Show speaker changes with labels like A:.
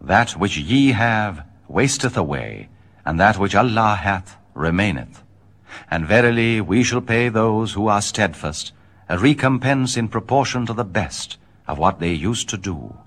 A: That which ye have wasteth away, and that which Allah hath remaineth. And verily we shall pay those who are steadfast a recompense in proportion to the best of what they used to do.